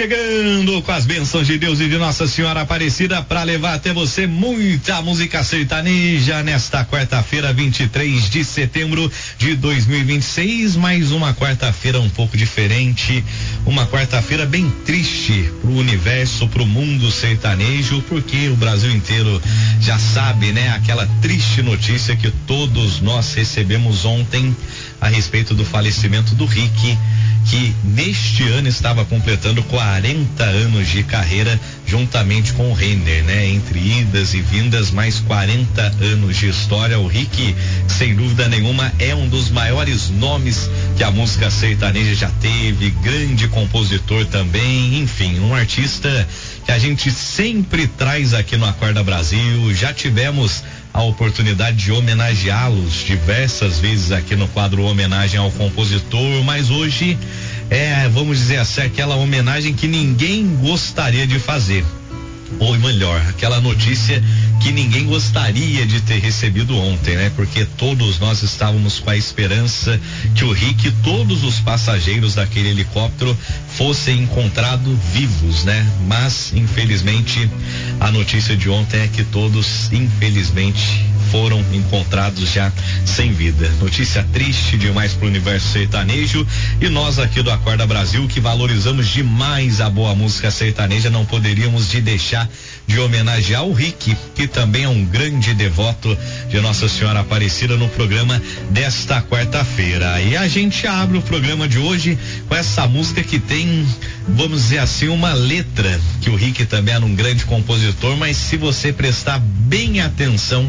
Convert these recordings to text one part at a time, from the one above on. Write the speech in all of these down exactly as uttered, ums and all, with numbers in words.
chegando com as bênçãos de Deus e de Nossa Senhora Aparecida para levar até você muita música sertaneja nesta quarta-feira, vinte e três de setembro de dois mil e vinte e seis. Mais uma quarta-feira um pouco diferente, uma quarta-feira bem triste pro universo, pro mundo sertanejo, porque o Brasil inteiro já sabe, né? Aquela triste notícia que todos nós recebemos ontem a respeito do falecimento do Rick, que neste ano estava completando quarenta anos de carreira juntamente com o Renner, né? Entre idas e vindas, mais quarenta anos de história. O Rick, sem dúvida nenhuma, é um dos maiores nomes que a música sertaneja já teve, grande compositor também, enfim, um artista que a gente sempre traz aqui no Acorda Brasil. Já tivemos a oportunidade de homenageá-los diversas vezes aqui no quadro Homenagem ao Compositor, mas hoje é, vamos dizer assim, aquela homenagem que ninguém gostaria de fazer, ou melhor, aquela notícia que ninguém gostaria de ter recebido ontem, né? Porque todos nós estávamos com a esperança que o Rick e todos os passageiros daquele helicóptero fossem encontrados vivos, né? Mas, infelizmente, a notícia de ontem é que todos, infelizmente, foram encontrados já sem vida. Notícia triste demais pro universo sertanejo, e nós aqui do Acorda Brasil, que valorizamos demais a boa música sertaneja, não poderíamos de deixar de homenagear o Rick, que também é um grande devoto de Nossa Senhora Aparecida, no programa desta quarta-feira. E a gente abre o programa de hoje com essa música que tem, vamos dizer assim, uma letra, que o Rick também era um grande compositor, mas se você prestar bem atenção,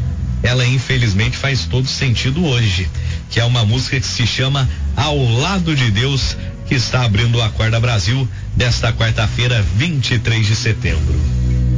ela infelizmente faz todo sentido hoje, que é uma música que se chama Ao Lado de Deus, que está abrindo o Acorda Brasil desta quarta-feira, vinte e três de setembro.